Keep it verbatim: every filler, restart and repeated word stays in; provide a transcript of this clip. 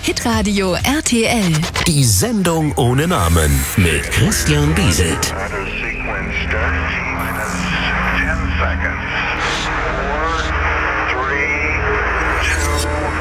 Hitradio R T L. Die Sendung ohne Namen mit Christian Bieselt. Sequence start. T minus ten seconds. Four, three,